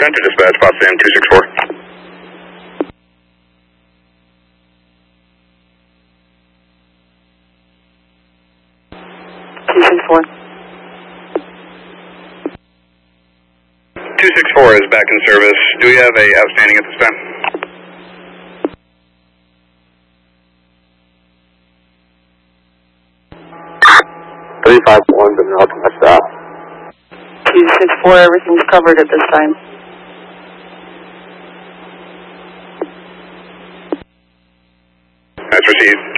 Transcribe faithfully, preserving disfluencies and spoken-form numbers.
Center dispatch, pops in two six four. two six four. two six four is back in service. Do we have a outstanding at this time? three five one, but no to my stop. two six four, everything's covered at this time. That's received.